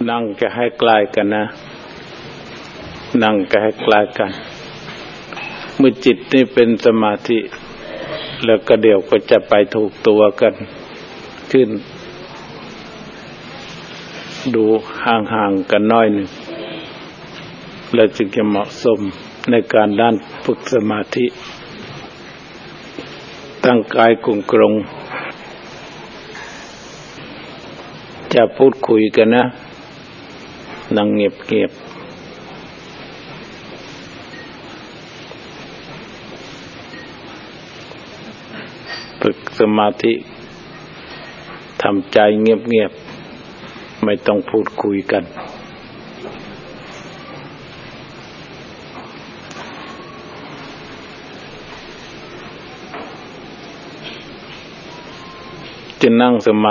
นั่งจะให้ใกล้กันนะนั่งจะให้ใกล้กันเมื่อจิตนี่เป็นสมาธิแล้วก็เดี๋ยวก็จะไปถูกตัวกันขึ้นดูห่างๆกันน้อยหนึ่งแล้วจึงจะเหมาะสมในการด้านฝึกสมาธิตั้งกายกรงจะพูดคุยกันนะนั่งเงียบฝึกสมาธิทำใจเงียบไม่ต้องพูดคุยกันจะนั่งสมา